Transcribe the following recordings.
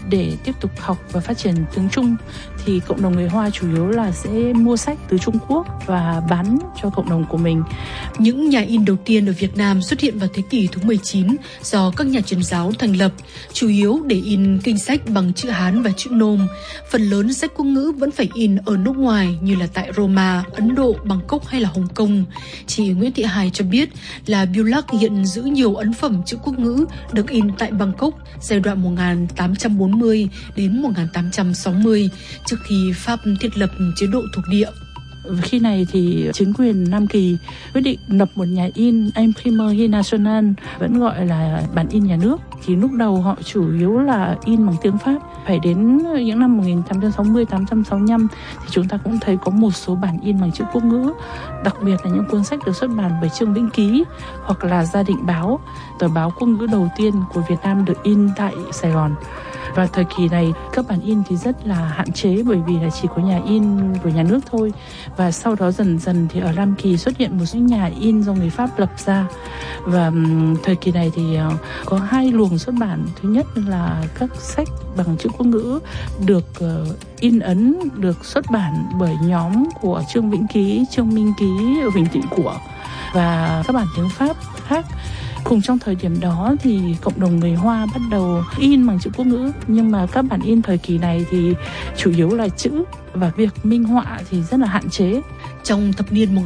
để tiếp tục học và phát triển tiếng Trung thì cộng đồng người Hoa chủ yếu là sẽ mua sách từ Trung Quốc và bán cho cộng đồng của mình. Những nhà in đầu tiên ở Việt Nam xuất hiện vào thế kỷ thứ 19 do các nhà truyền giáo thành lập, chủ yếu để in kinh sách bằng chữ Hán và chữ Nôm. Phần lớn sách quốc ngữ vẫn phải in ở nước ngoài như là tại Roma, Ấn Độ, Bangkok hay là Hồng Kông. Chị Nguyễn Thị Hải cho biết là Biêu Lắc hiện giữ nhiều ấn phẩm chữ quốc ngữ được in tại Bangkok giai đoạn 1840 đến 1860, trước khi Pháp thiết lập chế độ thuộc địa. Khi này thì chính quyền Nam Kỳ quyết định lập một nhà in Imprimerie Nationale, vẫn gọi là bản in nhà nước. Thì lúc đầu họ chủ yếu là in bằng tiếng Pháp. Phải đến những năm 1860, 1865 thì chúng ta cũng thấy có một số bản in bằng chữ quốc ngữ, đặc biệt là những cuốn sách được xuất bản bởi Trương Vĩnh Ký hoặc là Gia Định Báo, tờ báo quốc ngữ đầu tiên của Việt Nam được in tại Sài Gòn. Và thời kỳ này các bản in thì rất là hạn chế bởi vì là chỉ có nhà in của nhà nước thôi. Và sau đó dần dần thì ở Nam Kỳ xuất hiện một số nhà in do người Pháp lập ra. Và thời kỳ này thì có hai luồng xuất bản. Thứ nhất là các sách bằng chữ quốc ngữ được in ấn, được xuất bản bởi nhóm của Trương Vĩnh Ký, Trương Minh Ký, Huỳnh Tịnh Của và các bản tiếng Pháp khác. Cùng trong thời điểm đó thì cộng đồng người Hoa bắt đầu in bằng chữ quốc ngữ, nhưng mà các bản in thời kỳ này thì chủ yếu là chữ và việc minh họa thì rất là hạn chế. Trong thập niên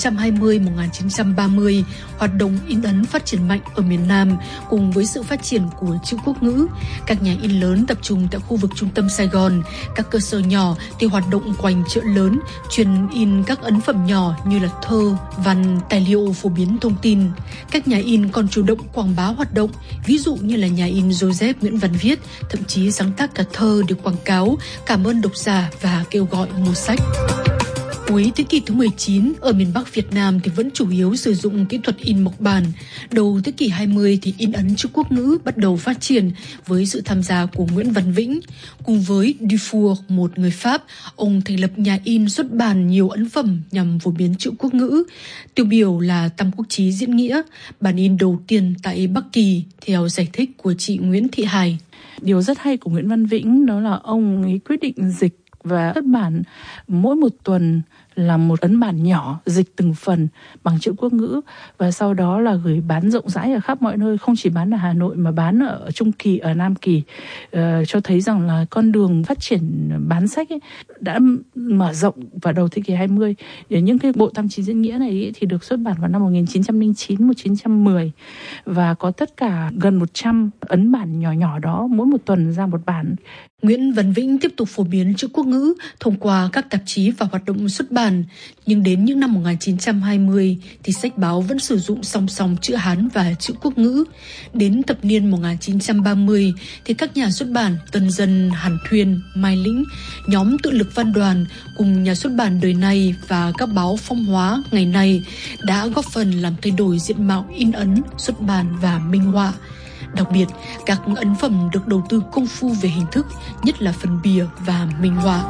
1920-1930, hoạt động in ấn phát triển mạnh ở miền Nam cùng với sự phát triển của chữ quốc ngữ. Các nhà in lớn tập trung tại khu vực trung tâm Sài Gòn, các cơ sở nhỏ thì hoạt động quanh chợ lớn, chuyên in các ấn phẩm nhỏ như là thơ, văn, tài liệu phổ biến thông tin. Các nhà in còn chủ động quảng bá hoạt động, ví dụ như là nhà in Joseph Nguyễn Văn Viết, thậm chí sáng tác cả thơ để quảng cáo, cảm ơn độc giả và kêu gọi mua sách. Cuối thế kỷ thứ 19, ở miền Bắc Việt Nam thì vẫn chủ yếu sử dụng kỹ thuật in mộc bản. Đầu thế kỷ 20 thì in ấn chữ quốc ngữ bắt đầu phát triển với sự tham gia của Nguyễn Văn Vĩnh. Cùng với Dufour, một người Pháp, ông thành lập nhà in xuất bản nhiều ấn phẩm nhằm phổ biến chữ quốc ngữ. Tiêu biểu là Tam Quốc Chí Diễn Nghĩa, bản in đầu tiên tại Bắc Kỳ, theo giải thích của chị Nguyễn Thị Hải. Điều rất hay của Nguyễn Văn Vĩnh đó là ông ấy quyết định dịch và xuất bản mỗi một tuần là một ấn bản nhỏ, dịch từng phần bằng chữ quốc ngữ và sau đó là gửi bán rộng rãi ở khắp mọi nơi, không chỉ bán ở Hà Nội mà bán ở Trung Kỳ, ở Nam Kỳ, cho thấy rằng là con đường phát triển bán sách ấy đã mở rộng vào đầu thế kỷ 20. Những cái bộ Tam Chí Diễn Nghĩa này ấy thì được xuất bản vào năm 1909, 1910 và có tất cả gần 100 ấn bản nhỏ nhỏ đó, mỗi một tuần ra một bản. Nguyễn Văn Vĩnh tiếp tục phổ biến chữ quốc ngữ thông qua các tạp chí và hoạt động xuất bản. Nhưng đến những năm 1920 thì sách báo vẫn sử dụng song song chữ Hán và chữ quốc ngữ. Đến thập niên 1930 thì các nhà xuất bản Tân Dân, Hàn Thuyên, Mai Lĩnh, nhóm Tự Lực Văn Đoàn cùng nhà xuất bản Đời Này và các báo Phong Hóa ngày nay đã góp phần làm thay đổi diện mạo in ấn, xuất bản và minh họa. Đặc biệt, các ấn phẩm được đầu tư công phu về hình thức, nhất là phần bìa và minh họa.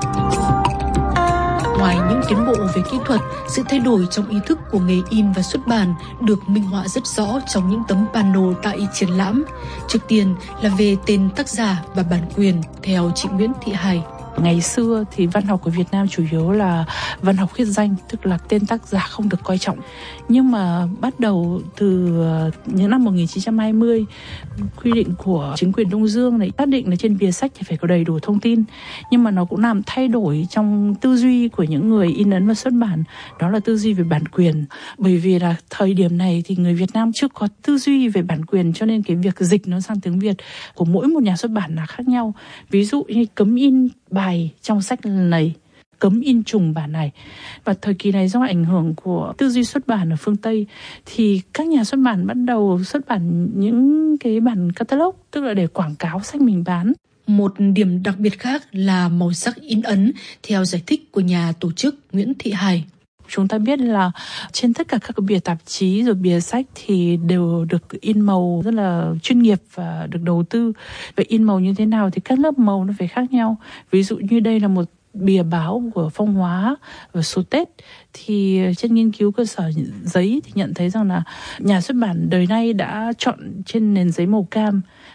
Ngoài những tiến bộ về kỹ thuật, sự thay đổi trong ý thức của nghề in và xuất bản được minh họa rất rõ trong những tấm pano tại triển lãm. Trước tiên là về tên tác giả và bản quyền, theo chị Nguyễn Thị Hải. Ngày xưa thì văn học của Việt Nam chủ yếu là văn học khuyết danh, tức là tên tác giả không được coi trọng. Nhưng mà bắt đầu từ những năm 1920, quy định của chính quyền Đông Dương này xác định là trên bìa sách thì phải có đầy đủ thông tin. Nhưng mà nó cũng làm thay đổi trong tư duy của những người in ấn và xuất bản, đó là tư duy về bản quyền. Bởi vì là thời điểm này thì người Việt Nam chưa có tư duy về bản quyền, cho nên cái việc dịch nó sang tiếng Việt của mỗi một nhà xuất bản là khác nhau. Ví dụ như cấm in bài trong sách này, cấm in trùng bản này. Và thời kỳ này do ảnh hưởng của tư duy xuất bản ở phương Tây thì các nhà xuất bản bắt đầu xuất bản những cái bản catalog, tức là để quảng cáo sách mình bán. Một điểm đặc biệt khác là màu sắc in ấn, theo giải thích của nhà tổ chức Nguyễn Thị Hải. Chúng ta biết là trên tất cả các bìa tạp chí rồi bìa sách thì đều được in màu rất là chuyên nghiệp và được đầu tư. Vậy in màu như thế nào thì các lớp màu nó phải khác nhau. Ví dụ như đây là một bìa báo của Phong Hóa và số Tết, thì trên nghiên cứu cơ sở giấy thì nhận thấy rằng là nhà xuất bản Đời Nay đã chọn trên nền giấy màu cam,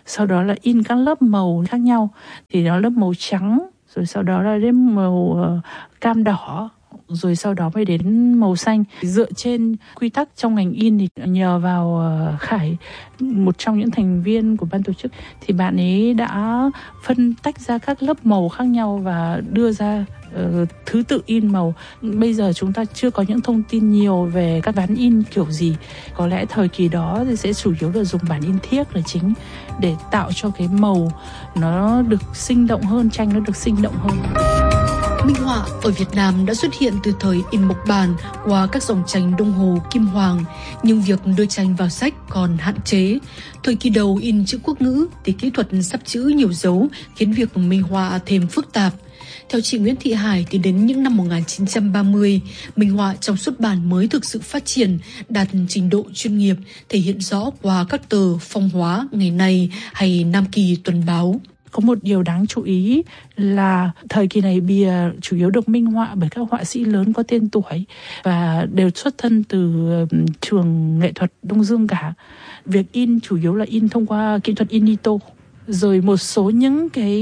sau đó là in các lớp màu khác nhau, thì nó lớp màu trắng, rồi sau đó là đến màu cam đỏ, rồi sau đó mới đến màu xanh. Dựa trên quy tắc trong ngành in thì nhờ vào Khải, một trong những thành viên của ban tổ chức, thì bạn ấy đã phân tách ra các lớp màu khác nhau và đưa ra thứ tự in màu. Bây giờ chúng ta chưa có những thông tin nhiều về các ván in kiểu gì. Có lẽ thời kỳ đó thì sẽ chủ yếu là dùng bản in thiếc là chính, để tạo cho cái màu nó được sinh động hơn, tranh nó được sinh động hơn. Minh họa ở Việt Nam đã xuất hiện từ thời in mộc bản qua các dòng tranh Đông Hồ, Kim Hoàng, nhưng việc đưa tranh vào sách còn hạn chế. Thời kỳ đầu in chữ quốc ngữ thì kỹ thuật sắp chữ nhiều dấu khiến việc minh họa thêm phức tạp. Theo chị Nguyễn Thị Hải thì đến những năm 1930, minh họa trong xuất bản mới thực sự phát triển, đạt trình độ chuyên nghiệp, thể hiện rõ qua các tờ Phong Hóa, Ngày Nay hay Nam Kỳ Tuần Báo. Có một điều đáng chú ý là thời kỳ này bìa chủ yếu được minh họa bởi các họa sĩ lớn có tên tuổi và đều xuất thân từ trường nghệ thuật Đông Dương cả. Việc in chủ yếu là in thông qua kỹ thuật in nito. Rồi một số những cái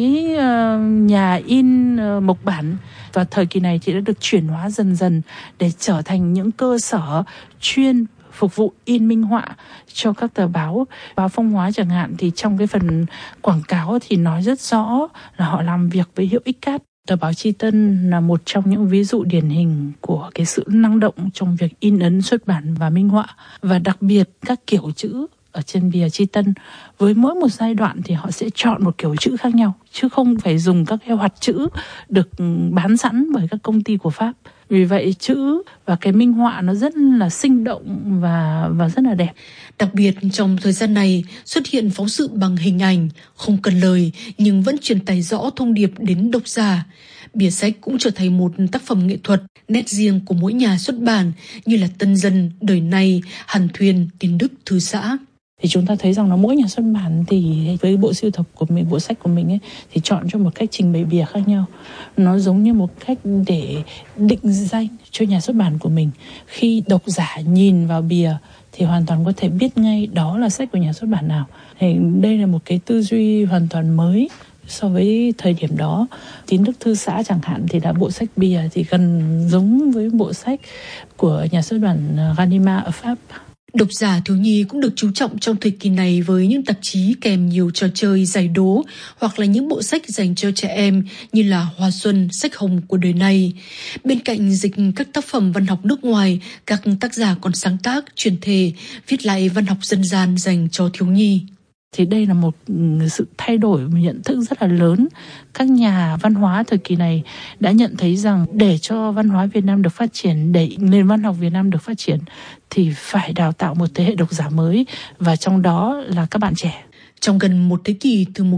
nhà in mộc bản và thời kỳ này thì đã được chuyển hóa dần dần để trở thành những cơ sở chuyên phục vụ in minh họa cho các tờ báo. Báo Phong Hóa chẳng hạn thì trong cái phần quảng cáo thì nói rất rõ là họ làm việc với hiệu X-Cat. Tờ báo Chi Tân là một trong những ví dụ điển hình của cái sự năng động trong việc in ấn xuất bản và minh họa, và đặc biệt các kiểu chữ ở trên bìa Chi Tân, với mỗi một giai đoạn thì họ sẽ chọn một kiểu chữ khác nhau, chứ không phải dùng các cái hoạt chữ được bán sẵn bởi các công ty của Pháp. Vì vậy chữ và cái minh họa nó rất là sinh động và rất là đẹp. Đặc biệt trong thời gian này xuất hiện phóng sự bằng hình ảnh, không cần lời nhưng vẫn truyền tải rõ thông điệp đến độc giả. Bìa sách cũng trở thành một tác phẩm nghệ thuật, nét riêng của mỗi nhà xuất bản như là Tân Dân, Đời Nay, Hàn Thuyên, Tiến Đức, Thư Xã. Thì chúng ta thấy rằng là mỗi nhà xuất bản thì với bộ sưu tập của mình, bộ sách của mình ấy, thì chọn cho một cách trình bày bìa khác nhau. Nó giống như một cách để định danh cho nhà xuất bản của mình. Khi độc giả nhìn vào bìa thì hoàn toàn có thể biết ngay đó là sách của nhà xuất bản nào. Thì đây là một cái tư duy hoàn toàn mới so với thời điểm đó. Tín Đức Thư Xã chẳng hạn thì là bộ sách bìa thì gần giống với bộ sách của nhà xuất bản Gallimard ở Pháp. Độc giả thiếu nhi cũng được chú trọng trong thời kỳ này với những tạp chí kèm nhiều trò chơi giải đố hoặc là những bộ sách dành cho trẻ em như là Hoa Xuân, Sách Hồng của Đời Nay. Bên cạnh dịch các tác phẩm văn học nước ngoài, các tác giả còn sáng tác, chuyển thể, viết lại văn học dân gian dành cho thiếu nhi. Thì đây là một sự thay đổi, một nhận thức rất là lớn. Các nhà văn hóa thời kỳ này đã nhận thấy rằng để cho văn hóa Việt Nam được phát triển, để nền văn học Việt Nam được phát triển thì phải đào tạo một thế hệ độc giả mới, và trong đó là các bạn trẻ. Trong gần một thế kỷ, từ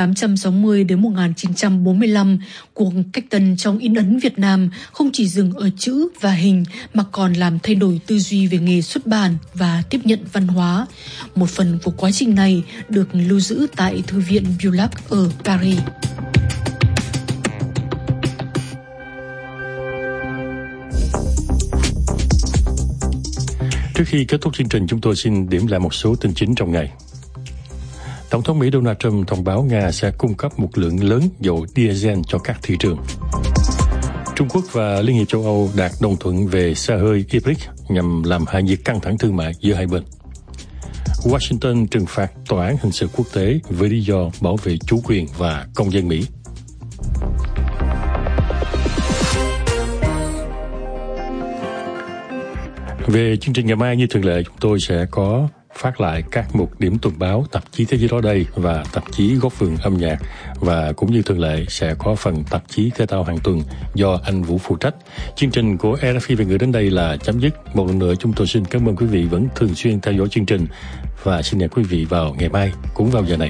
1860 đến 1945, cuộc cách tân trong in ấn Việt Nam không chỉ dừng ở chữ và hình mà còn làm thay đổi tư duy về nghề xuất bản và tiếp nhận văn hóa. Một phần của quá trình này được lưu giữ tại Thư viện Vieux Lac ở Paris. Trước khi kết thúc chương trình, chúng tôi xin điểm lại một số tin chính trong ngày. Tổng thống Mỹ Donald Trump thông báo Nga sẽ cung cấp một lượng lớn dầu diesel cho các thị trường. Trung Quốc và Liên hiệp châu Âu đạt đồng thuận về xe hơi hybrid nhằm làm hạ nhiệt căng thẳng thương mại giữa hai bên. Washington trừng phạt tòa án hình sự quốc tế với lý do bảo vệ chủ quyền và công dân Mỹ. Về chương trình ngày mai, như thường lệ, chúng tôi sẽ có phát lại các mục điểm tuần báo, tạp chí Thế giới đó đây và tạp chí Góc vườn âm nhạc, và cũng như thường lệ sẽ có phần tạp chí Thể thao hàng tuần do anh Vũ phụ trách. Chương trình của RFI về người đến đây là chấm dứt. Một lần nữa chúng tôi xin cảm ơn quý vị vẫn thường xuyên theo dõi chương trình và xin hẹn quý vị vào ngày mai cũng vào giờ này.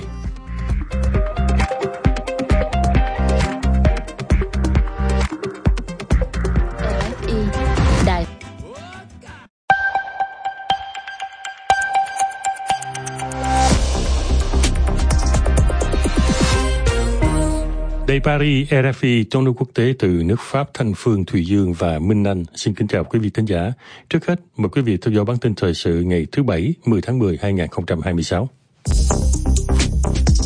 Đây Paris, RFI, trong nước quốc tế từ nước Pháp, Thanh Phương, Thùy Dương và Minh Anh. Xin kính chào quý vị thính giả. Trước hết, mời quý vị theo dõi bản tin thời sự ngày thứ Bảy, 10 tháng 10, 2026.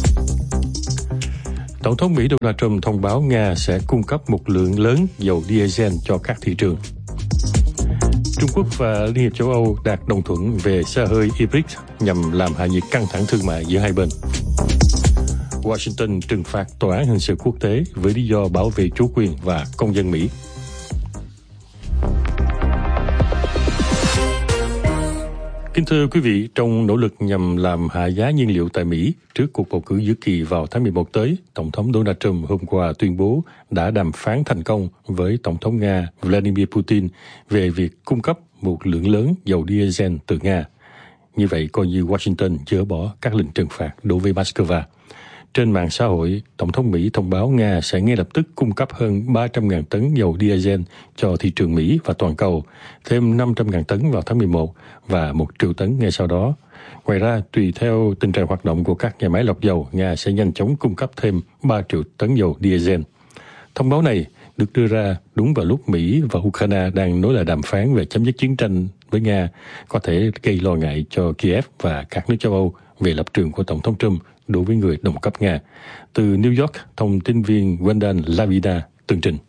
Tổng thống Mỹ Donald Trump thông báo Nga sẽ cung cấp một lượng lớn dầu diesel cho các thị trường. Trung Quốc và Liên hiệp châu Âu đạt đồng thuận về xe hơi hybrid nhằm làm hạ nhiệt căng thẳng thương mại giữa hai bên. Washington trừng phạt Tòa án Hình sự Quốc tế với lý do bảo vệ chủ quyền và công dân Mỹ. Kính thưa quý vị, trong nỗ lực nhằm làm hạ giá nhiên liệu tại Mỹ trước cuộc bầu cử giữa kỳ vào tháng 11 tới, Tổng thống Donald Trump hôm qua tuyên bố đã đàm phán thành công với Tổng thống Nga Vladimir Putin về việc cung cấp một lượng lớn dầu diesel từ Nga. Như vậy, coi như Washington dỡ bỏ các lệnh trừng phạt đối với Moscow. Trên mạng xã hội, Tổng thống Mỹ thông báo Nga sẽ ngay lập tức cung cấp hơn 300.000 tấn dầu diesel cho thị trường Mỹ và toàn cầu, thêm 500.000 tấn vào tháng 11 và 1 triệu tấn ngay sau đó. Ngoài ra, tùy theo tình trạng hoạt động của các nhà máy lọc dầu, Nga sẽ nhanh chóng cung cấp thêm 3 triệu tấn dầu diesel. Thông báo này được đưa ra đúng vào lúc Mỹ và Ukraine đang nối lại đàm phán về chấm dứt chiến tranh với Nga, có thể gây lo ngại cho Kiev và các nước châu Âu về lập trường của Tổng thống Trump đối với người đồng cấp Nga. Từ New York, thông tin viên Wendan Lavida tường trình.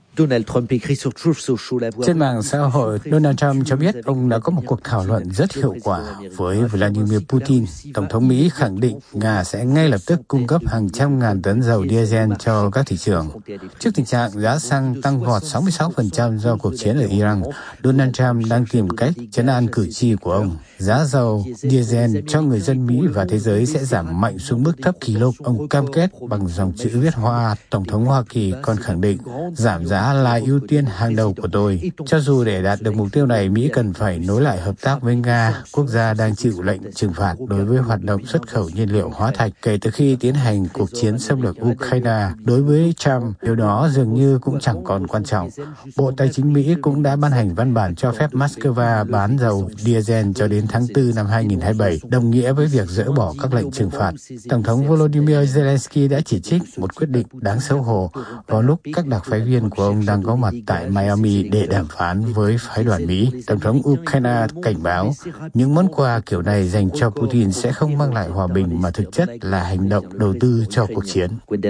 Trên mạng xã hội, Donald Trump cho biết ông đã có một cuộc thảo luận rất hiệu quả với Vladimir Putin. Tổng thống Mỹ khẳng định Nga sẽ ngay lập tức cung cấp hàng trăm ngàn tấn dầu diesel cho các thị trường. Trước tình trạng giá xăng tăng vọt 66% do cuộc chiến ở Iran, Donald Trump đang tìm cách trấn an cử tri của ông. Giá dầu diesel cho người dân Mỹ và thế giới sẽ giảm mạnh xuống mức thấp kỷ lục. Ông cam kết bằng dòng chữ viết hoa. Tổng thống Hoa Kỳ còn khẳng định giảm giá là ưu tiên hàng đầu của tôi. Cho dù để đạt được mục tiêu này, Mỹ cần phải nối lại hợp tác với Nga, quốc gia đang chịu lệnh trừng phạt đối với hoạt động xuất khẩu nhiên liệu hóa thạch kể từ khi tiến hành cuộc chiến xâm lược Ukraine. Đối với Trump, điều đó dường như cũng chẳng còn quan trọng. Bộ Tài chính Mỹ cũng đã ban hành văn bản cho phép Moscow bán dầu diesel cho đến tháng 4 năm 2027, đồng nghĩa với việc dỡ bỏ các lệnh trừng phạt. Tổng thống Volodymyr Zelensky đã chỉ trích một quyết định đáng xấu hổ vào lúc các đặc phái viên của ông đang có mặt tại Miami để đàm phán với phái đoàn Mỹ. Tổng thống Ukraine cảnh báo những món quà kiểu này dành cho Putin sẽ không mang lại hòa bình mà thực chất là hành động đầu tư cho cuộc chiến.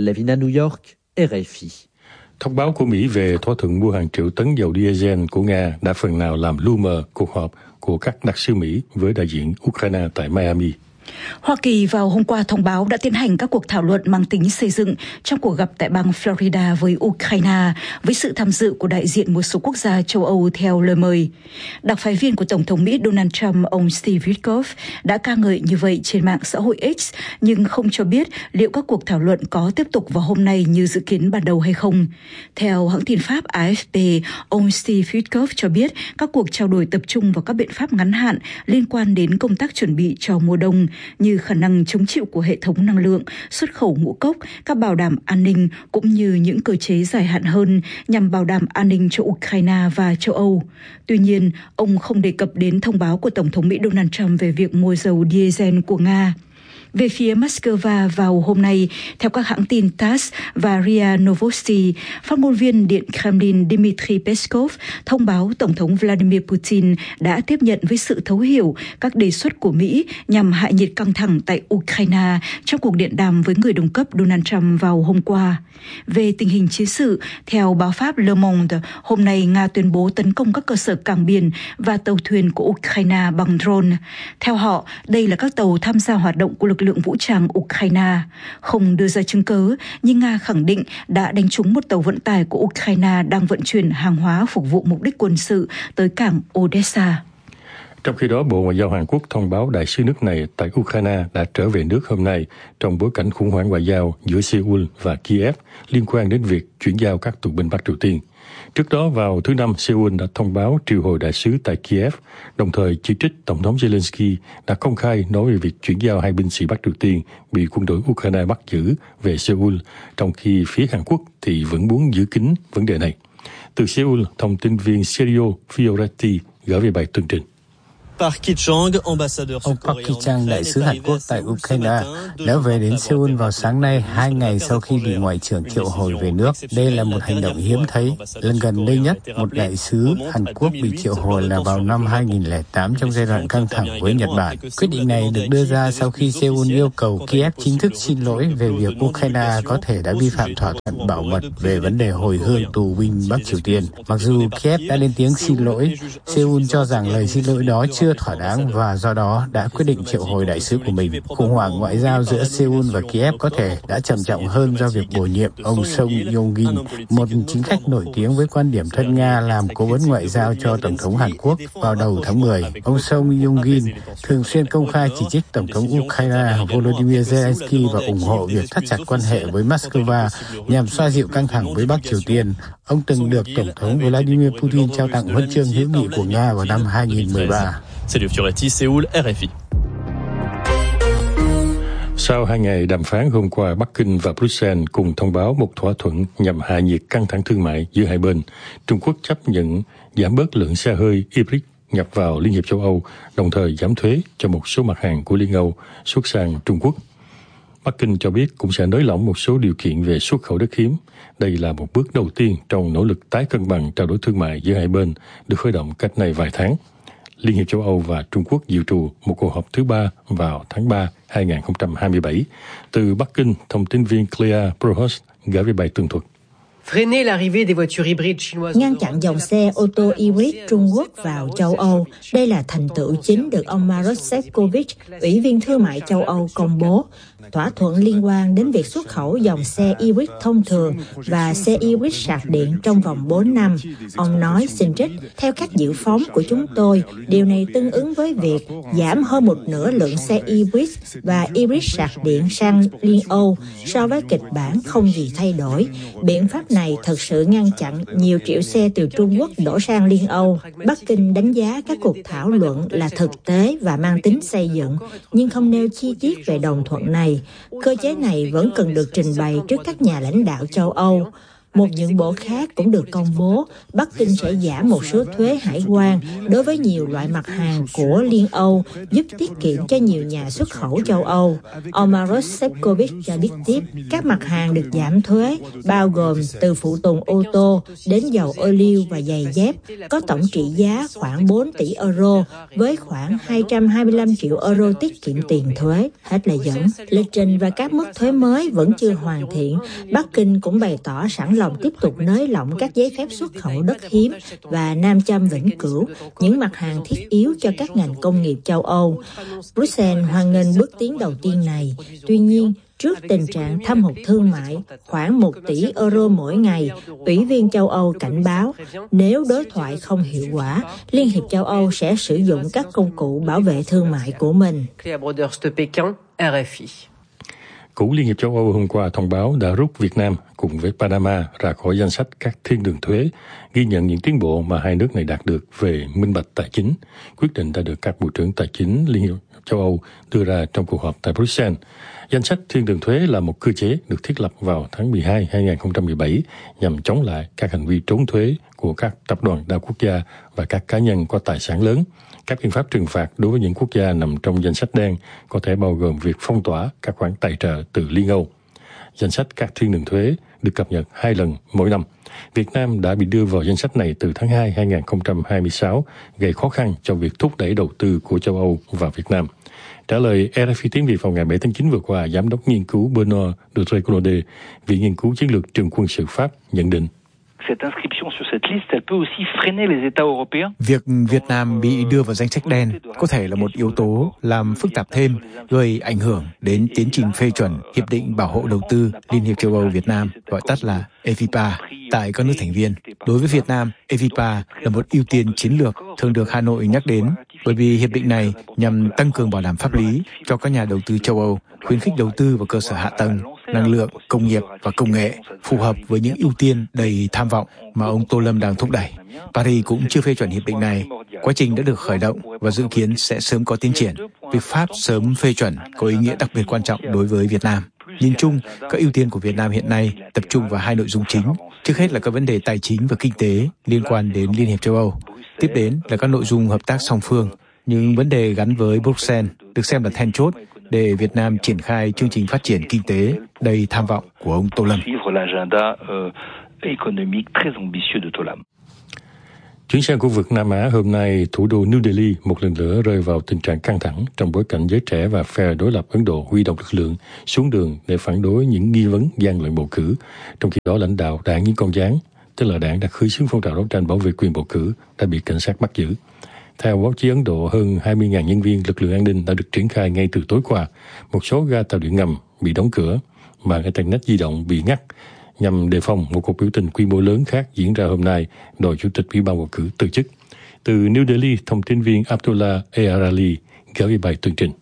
Thông báo của Mỹ về thỏa thuận mua hàng triệu tấn dầu diesel của Nga đã phần nào làm lu mờ cuộc họp của các đặc sứ Mỹ với đại diện Ukraine tại Miami. Hoa Kỳ vào hôm qua thông báo đã tiến hành các cuộc thảo luận mang tính xây dựng trong cuộc gặp tại bang Florida với Ukraine, với sự tham dự của đại diện một số quốc gia châu Âu theo lời mời. Đặc phái viên của Tổng thống Mỹ Donald Trump, ông Steve Witkoff, đã ca ngợi như vậy trên mạng xã hội X, nhưng không cho biết liệu các cuộc thảo luận có tiếp tục vào hôm nay như dự kiến ban đầu hay không. Theo hãng tin Pháp AFP, ông Steve Witkoff cho biết các cuộc trao đổi tập trung vào các biện pháp ngắn hạn liên quan đến công tác chuẩn bị cho mùa đông, như khả năng chống chịu của hệ thống năng lượng, xuất khẩu ngũ cốc, các bảo đảm an ninh cũng như những cơ chế dài hạn hơn nhằm bảo đảm an ninh cho Ukraine và châu Âu. Tuy nhiên, ông không đề cập đến thông báo của Tổng thống Mỹ Donald Trump về việc mua dầu diesel của Nga. Về phía Moscow vào hôm nay, theo các hãng tin TASS và RIA Novosti, phát ngôn viên Điện Kremlin Dmitry Peskov thông báo Tổng thống Vladimir Putin đã tiếp nhận với sự thấu hiểu các đề xuất của Mỹ nhằm hạ nhiệt căng thẳng tại Ukraine trong cuộc điện đàm với người đồng cấp Donald Trump vào hôm qua. Về tình hình chiến sự, theo báo Pháp Le Monde, hôm nay Nga tuyên bố tấn công các cơ sở cảng biển và tàu thuyền của Ukraine bằng drone. Theo họ, đây là các tàu tham gia hoạt động của lực lượng vũ trang Ukraine. Không đưa ra chứng cớ, nhưng Nga khẳng định đã đánh trúng một tàu vận tải của Ukraine đang vận chuyển hàng hóa phục vụ mục đích quân sự tới cảng Odessa. Trong khi đó, Bộ Ngoại giao Hàn Quốc thông báo đại sứ nước này tại Ukraine đã trở về nước hôm nay trong bối cảnh khủng hoảng ngoại giao giữa Seoul và Kiev liên quan đến việc chuyển giao các tù binh Bắc Triều Tiên. Trước đó, vào thứ Năm, Seoul đã thông báo triệu hồi đại sứ tại Kiev, đồng thời chỉ trích Tổng thống Zelensky đã công khai nói về việc chuyển giao hai binh sĩ Bắc Triều Tiên bị quân đội Ukraine bắt giữ về Seoul, trong khi phía Hàn Quốc thì vẫn muốn giữ kín vấn đề này. Từ Seoul, thông tin viên Sergio Fioretti gửi về bài tường trình. Ông Park Ki-chang, đại sứ Hàn Quốc tại Ukraine, đã về đến Seoul vào sáng nay, 2 ngày sau khi bị Ngoại trưởng triệu hồi về nước. Đây là một hành động hiếm thấy. Lần gần đây nhất, một đại sứ Hàn Quốc bị triệu hồi là vào năm 2008 trong giai đoạn căng thẳng với Nhật Bản. Quyết định này được đưa ra sau khi Seoul yêu cầu Kiev chính thức xin lỗi về việc Ukraine có thể đã vi phạm thỏa thuận bảo mật về vấn đề hồi hương tù binh Bắc Triều Tiên. Mặc dù Kiev đã lên tiếng xin lỗi, Seoul cho rằng lời xin lỗi đó chưa thỏa đáng và do đó đã quyết định triệu hồi đại sứ của mình. Khủng hoảng ngoại giao giữa Seoul và Kiev có thể đã trầm trọng hơn do việc bổ nhiệm ông Song Yong-gin, một chính khách nổi tiếng với quan điểm thân Nga, làm cố vấn ngoại giao cho Tổng thống Hàn Quốc vào đầu tháng 10. Ông Song Yong-gin thường xuyên công khai chỉ trích Tổng thống Ukraine Volodymyr Zelensky và ủng hộ việc thắt chặt quan hệ với Moscow nhằm xoa dịu căng thẳng với Bắc Triều Tiên. Ông từng được Tổng thống Vladimir Putin trao tặng huân chương hữu nghị của Nga vào năm 2013. Sau 2 ngày đàm phán hôm qua, Bắc Kinh và Bruxelles cùng thông báo một thỏa thuận nhằm hạ nhiệt căng thẳng thương mại giữa hai bên. Trung Quốc chấp nhận giảm bớt lượng xe hơi hybrid nhập vào Liên hiệp châu Âu, đồng thời giảm thuế cho một số mặt hàng của Liên Âu xuất sang Trung Quốc. Bắc Kinh cho biết cũng sẽ nới lỏng một số điều kiện về xuất khẩu đất hiếm. Đây là một bước đầu tiên trong nỗ lực tái cân bằng trao đổi thương mại giữa hai bên, được khởi động cách này vài tháng. Liên hiệp châu Âu và Trung Quốc dự trù một cuộc họp thứ 3 vào tháng 3 2027. Từ Bắc Kinh, thông tin viên Claire Prohost gửi về bài tường thuật. Ngăn chặn dòng xe ô tô hybrid Trung Quốc vào châu Âu. Đây là thành tựu chính được ông Maroš Šefčovič, Ủy viên Thương mại châu Âu công bố. Thỏa thuận liên quan đến việc xuất khẩu dòng xe hybrid thông thường và xe hybrid sạc điện trong vòng 4 năm. Ông nói, xin trích, theo các dự phóng của chúng tôi, điều này tương ứng với việc giảm hơn một nửa lượng xe hybrid và hybrid sạc điện sang Liên Âu so với kịch bản không gì thay đổi. Biện pháp này thực sự ngăn chặn nhiều triệu xe từ Trung Quốc đổ sang Liên Âu. Bắc Kinh đánh giá các cuộc thảo luận là thực tế và mang tính xây dựng, nhưng không nêu chi tiết về đồng thuận này. Cơ chế này vẫn cần được trình bày trước các nhà lãnh đạo châu Âu. Một nhượng bộ khác cũng được công bố, Bắc Kinh sẽ giảm một số thuế hải quan đối với nhiều loại mặt hàng của Liên Âu, giúp tiết kiệm cho nhiều nhà xuất khẩu châu Âu. Ông Maroš Šefčovič cho biết tiếp, các mặt hàng được giảm thuế, bao gồm từ phụ tùng ô tô đến dầu ô liu và giày dép, có tổng trị giá khoảng 4 tỷ euro, với khoảng 225 triệu euro tiết kiệm tiền thuế. Hết lời dẫn. Lịch trình và các mức thuế mới vẫn chưa hoàn thiện. Bắc Kinh cũng bày tỏ sẵn lòng tiếp tục nới lỏng các giấy phép xuất khẩu đất hiếm và nam châm vĩnh cửu, những mặt hàng thiết yếu cho các ngành công nghiệp châu Âu. Bruxelles hoan nghênh bước tiến đầu tiên này. Tuy nhiên, trước tình trạng thâm hụt thương mại khoảng 1 tỷ euro mỗi ngày, Ủy viên châu Âu cảnh báo nếu đối thoại không hiệu quả, Liên hiệp châu Âu sẽ sử dụng các công cụ bảo vệ thương mại của mình. Cũng Liên hiệp châu Âu hôm qua thông báo đã rút Việt Nam cùng với Panama ra khỏi danh sách các thiên đường thuế, ghi nhận những tiến bộ mà hai nước này đạt được về minh bạch tài chính. Quyết định đã được các bộ trưởng tài chính Liên hiệp châu Âu đưa ra trong cuộc họp tại Bruxelles. Danh sách thiên đường thuế là một cơ chế được thiết lập vào tháng 12 2017 nhằm chống lại các hành vi trốn thuế của các tập đoàn đa quốc gia và các cá nhân có tài sản lớn. Các biện pháp trừng phạt đối với những quốc gia nằm trong danh sách đen có thể bao gồm việc phong tỏa các khoản tài trợ từ Liên Âu. Danh sách các thiên đường thuế được cập nhật 2 lần mỗi năm. Việt Nam đã bị đưa vào danh sách này từ tháng 2 2026, gây khó khăn cho việc thúc đẩy đầu tư của châu Âu vào Việt Nam. Trả lời RFI tiếng Việt vào ngày 7 tháng 9 vừa qua, Giám đốc nghiên cứu Benoît de Trécolode, Viện Nghiên cứu Chiến lược Trường quân sự Pháp nhận định. Việc Việt Nam bị đưa vào danh sách đen có thể là một yếu tố làm phức tạp thêm, gây ảnh hưởng đến tiến trình phê chuẩn Hiệp định Bảo hộ Đầu tư Liên hiệp châu Âu Việt Nam, gọi tắt là EVPA, tại các nước thành viên. Đối với Việt Nam, EVPA là một ưu tiên chiến lược thường được Hà Nội nhắc đến, bởi vì hiệp định này nhằm tăng cường bảo đảm pháp lý cho các nhà đầu tư châu Âu, khuyến khích đầu tư vào cơ sở hạ tầng, năng lượng, công nghiệp và công nghệ, phù hợp với những ưu tiên đầy tham vọng mà ông Tô Lâm đang thúc đẩy. Paris cũng chưa phê chuẩn hiệp định này. Quá trình đã được khởi động và dự kiến sẽ sớm có tiến triển. Việc Pháp sớm phê chuẩn có ý nghĩa đặc biệt quan trọng đối với Việt Nam. Nhìn chung, các ưu tiên của Việt Nam hiện nay tập trung vào 2 nội dung chính. Trước hết là các vấn đề tài chính và kinh tế liên quan đến Liên hiệp châu Âu. Tiếp đến là các nội dung hợp tác song phương những vấn đề gắn với Bruxelles được xem là then chốt để Việt Nam triển khai chương trình phát triển kinh tế đầy tham vọng của ông Tô Lâm. Chuyển sang khu vực Nam Á, hôm nay thủ đô New Delhi một lần nữa rơi vào tình trạng căng thẳng trong bối cảnh giới trẻ và phe đối lập Ấn Độ huy động lực lượng xuống đường để phản đối những nghi vấn gian lận bầu cử. Trong khi đó, lãnh đạo đảng Những Con Gián, tức là đảng đã khơi xướng phong trào đấu tranh bảo vệ quyền bầu cử, đã bị cảnh sát bắt giữ. Theo báo chí Ấn Độ, hơn 20.000 nhân viên lực lượng an ninh đã được triển khai ngay từ tối qua. Một số ga tàu điện ngầm bị đóng cửa, mạng Internet di động bị ngắt, nhằm đề phòng một cuộc biểu tình quy mô lớn khác diễn ra hôm nay, đòi Chủ tịch Ủy ban bầu cử từ chức. Từ New Delhi, thông tin viên Abdullah Earali gửi bài tường trình.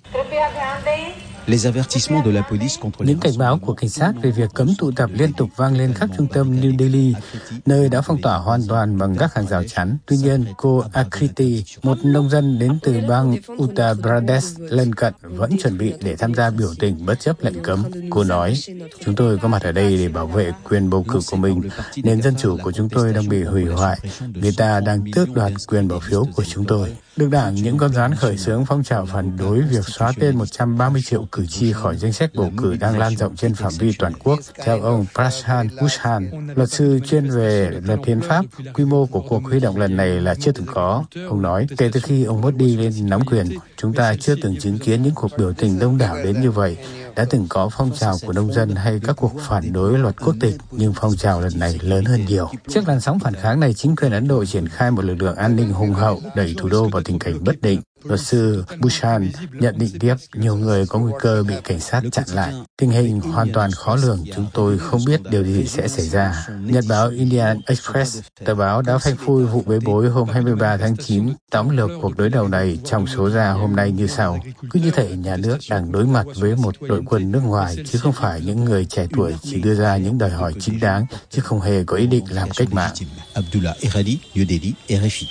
Những cảnh báo của cảnh sát về việc cấm tụ tập liên tục vang lên khắp trung tâm New Delhi, nơi đã phong tỏa hoàn toàn bằng các hàng rào chắn. Tuy nhiên, cô Akriti, một nông dân đến từ bang Uttar Pradesh lân cận, vẫn chuẩn bị để tham gia biểu tình bất chấp lệnh cấm. Cô nói, chúng tôi có mặt ở đây để bảo vệ quyền bầu cử của mình. Nền dân chủ của chúng tôi đang bị hủy hoại. Người ta đang tước đoạt quyền bỏ phiếu của chúng tôi. Được đảng Những Con Gián khởi xướng phong trào phản đối việc xóa tên 130 triệu cử tri khỏi danh sách bầu cử đang lan rộng trên phạm vi toàn quốc. Theo ông Prashant Bhushan, luật sư chuyên về luật hiến pháp, quy mô của cuộc huy động lần này là chưa từng có. Ông nói, kể từ khi ông Modi lên nắm quyền, chúng ta chưa từng chứng kiến những cuộc biểu tình đông đảo đến như vậy. Đã từng có phong trào của nông dân hay các cuộc phản đối luật quốc tịch, nhưng phong trào lần này lớn hơn nhiều. Trước làn sóng phản kháng này, chính quyền Ấn Độ triển khai một lực lượng an ninh hùng hậu, đẩy thủ đô vào tình cảnh bất định. Luật sư Bhushan nhận định tiếp, nhiều người có nguy cơ bị cảnh sát chặn lại. Tình hình hoàn toàn khó lường, chúng tôi không biết điều gì sẽ xảy ra. Nhật báo Indian Express, tờ báo đã phanh phui vụ bê bối hôm 23 tháng 9, tóm lược cuộc đối đầu này trong số ra hôm nay như sau. Cứ như thể nhà nước đang đối mặt với một đội quân nước ngoài, chứ không phải những người trẻ tuổi chỉ đưa ra những đòi hỏi chính đáng, chứ không hề có ý định làm cách mạng. Abdullah Earali, New Delhi, RFI.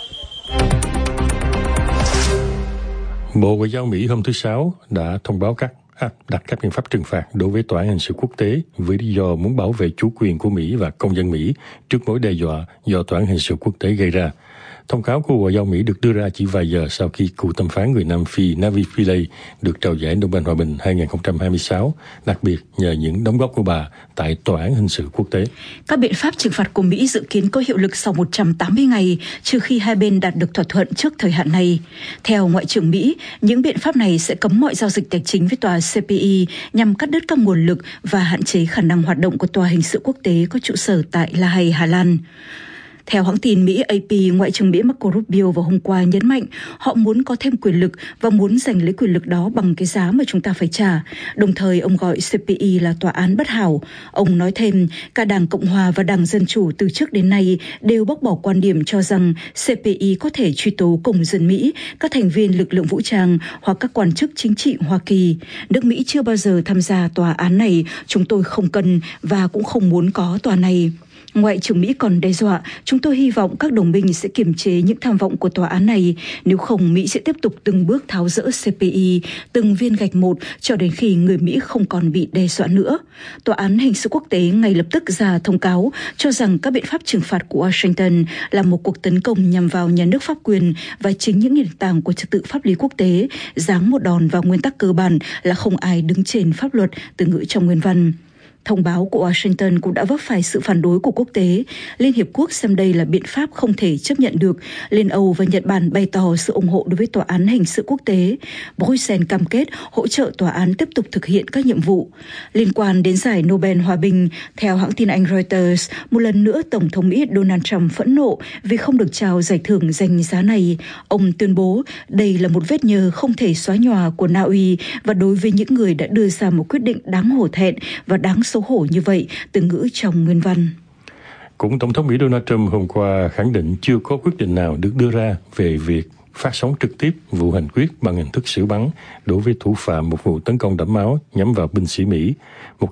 Bộ Ngoại giao Mỹ hôm thứ Sáu đã thông báo đặt các biện pháp trừng phạt đối với Tòa án Hình sự Quốc tế với lý do muốn bảo vệ chủ quyền của Mỹ và công dân Mỹ trước mối đe dọa do Tòa án Hình sự Quốc tế gây ra. Thông cáo của Bộ Ngoại giao Mỹ được đưa ra chỉ vài giờ sau khi cựu thẩm phán người Nam Phi Navi Pillay được trao giải Nobel Hòa bình 2026, đặc biệt nhờ những đóng góp của bà tại Tòa án Hình sự Quốc tế. Các biện pháp trừng phạt của Mỹ dự kiến có hiệu lực sau 180 ngày, trừ khi hai bên đạt được thỏa thuận trước thời hạn này. Theo Ngoại trưởng Mỹ, những biện pháp này sẽ cấm mọi giao dịch tài chính với tòa CPI nhằm cắt đứt các nguồn lực và hạn chế khả năng hoạt động của Tòa Hình sự Quốc tế có trụ sở tại La Hay, Hà Lan. Theo hãng tin Mỹ AP, Ngoại trưởng Mỹ Marco Rubio vào hôm qua nhấn mạnh họ muốn có thêm quyền lực và muốn giành lấy quyền lực đó bằng cái giá mà chúng ta phải trả. Đồng thời, ông gọi CPI là tòa án bất hảo. Ông nói thêm, cả Đảng Cộng Hòa và Đảng Dân Chủ từ trước đến nay đều bác bỏ quan điểm cho rằng CPI có thể truy tố công dân Mỹ, các thành viên lực lượng vũ trang hoặc các quan chức chính trị Hoa Kỳ. Nước Mỹ chưa bao giờ tham gia tòa án này, chúng tôi không cần và cũng không muốn có tòa này. Ngoại trưởng Mỹ còn đe dọa, chúng tôi hy vọng các đồng minh sẽ kiềm chế những tham vọng của tòa án này. Nếu không, Mỹ sẽ tiếp tục từng bước tháo dỡ CPI, từng viên gạch một cho đến khi người Mỹ không còn bị đe dọa nữa. Tòa án Hình sự Quốc tế ngay lập tức ra thông cáo cho rằng các biện pháp trừng phạt của Washington là một cuộc tấn công nhằm vào nhà nước pháp quyền và chính những nền tảng của trật tự pháp lý quốc tế, giáng một đòn vào nguyên tắc cơ bản là không ai đứng trên pháp luật, từ ngữ trong nguyên văn. Thông báo của Washington cũng đã vấp phải sự phản đối của quốc tế. Liên Hiệp Quốc xem đây là biện pháp không thể chấp nhận được. Liên Âu và Nhật Bản bày tỏ sự ủng hộ đối với Tòa án Hình sự Quốc tế. Bruxelles cam kết hỗ trợ tòa án tiếp tục thực hiện các nhiệm vụ. Liên quan đến giải Nobel Hòa bình, theo hãng tin Anh Reuters, một lần nữa Tổng thống Mỹ Donald Trump phẫn nộ vì không được trao giải thưởng danh giá này. Ông tuyên bố đây là một vết nhơ không thể xóa nhòa của Na Uy và đối với những người đã đưa ra một quyết định đáng hổ thẹn và đáng xấu hổ như vậy, từ ngữ trong nguyên văn. Cũng Tổng thống Mỹ Donald Trump hôm qua khẳng định chưa có quyết định nào được đưa ra về việc phát sóng trực tiếp vụ hành quyết bằng hình thức xử bắn đối với thủ phạm một vụ tấn công đẫm máu nhắm vào binh sĩ Mỹ, một kế hoạch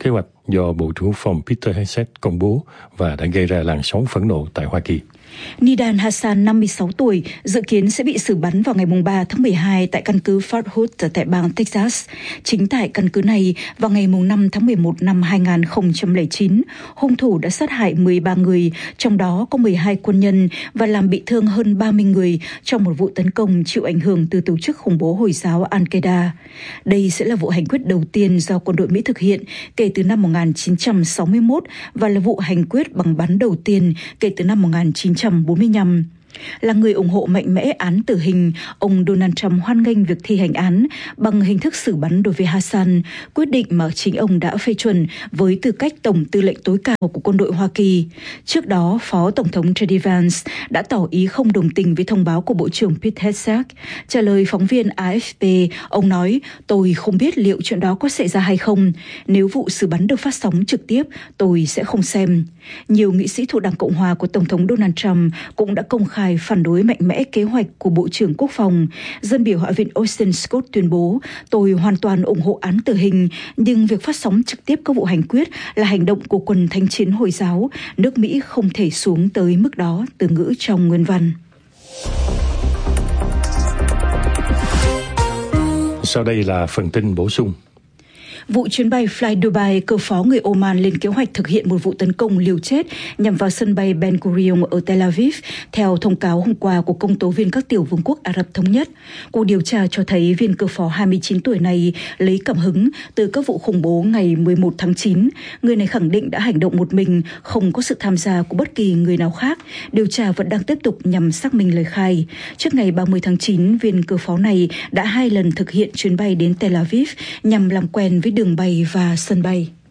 do Bộ trưởng Phòng Peter Hegseth công bố và đã gây ra làn sóng phẫn nộ tại Hoa Kỳ. Nidan Hassan, 56 tuổi, dự kiến sẽ bị xử bắn vào ngày 3 tháng 12 tại căn cứ Fort Hood tại bang Texas. Chính tại căn cứ này, vào ngày 5 tháng 11 năm 2009, hung thủ đã sát hại 13 người, trong đó có 12 quân nhân và làm bị thương hơn 30 người trong một vụ tấn công chịu ảnh hưởng từ tổ chức khủng bố Hồi giáo Al-Qaeda. Đây sẽ là vụ hành quyết đầu tiên do quân đội Mỹ thực hiện kể từ năm 1961 và là vụ hành quyết bằng bắn đầu tiên kể từ năm 1945. Là người ủng hộ mạnh mẽ án tử hình, ông Donald Trump hoan nghênh việc thi hành án bằng hình thức xử bắn đối với Hassan, quyết định mà chính ông đã phê chuẩn với tư cách Tổng tư lệnh tối cao của quân đội Hoa Kỳ. Trước đó, Phó Tổng thống JD Vance đã tỏ ý không đồng tình với thông báo của Bộ trưởng Pete Hegseth. Trả lời phóng viên AFP, ông nói, tôi không biết liệu chuyện đó có xảy ra hay không. Nếu vụ xử bắn được phát sóng trực tiếp, tôi sẽ không xem. Nhiều nghị sĩ thuộc Đảng Cộng hòa của Tổng thống Donald Trump cũng đã công khai phản đối mạnh mẽ kế hoạch của Bộ trưởng Quốc phòng. Dân biểu Hạ viện Austin Scott tuyên bố, tôi hoàn toàn ủng hộ án tử hình, nhưng việc phát sóng trực tiếp các vụ hành quyết là hành động của quần thánh chiến Hồi giáo. Nước Mỹ không thể xuống tới mức đó, từ ngữ trong nguyên văn. Sau đây là phần tin bổ sung. Vụ chuyến bay Fly Dubai, cờ phó người Oman lên kế hoạch thực hiện một vụ tấn công liều chết nhằm vào sân bay Ben Gurion ở Tel Aviv, theo thông cáo hôm qua của công tố viên các tiểu vương quốc Ả Rập Thống Nhất. Cuộc điều tra cho thấy viên cờ phó 29 tuổi này lấy cảm hứng từ các vụ khủng bố ngày 11 tháng 9. Người này khẳng định đã hành động một mình, không có sự tham gia của bất kỳ người nào khác. Điều tra vẫn đang tiếp tục nhằm xác minh lời khai. Trước ngày 30 tháng 9, viên cờ phó này đã 2 lần thực hiện chuyến bay đến Tel Aviv nhằm làm quen với đường bay và sân bay.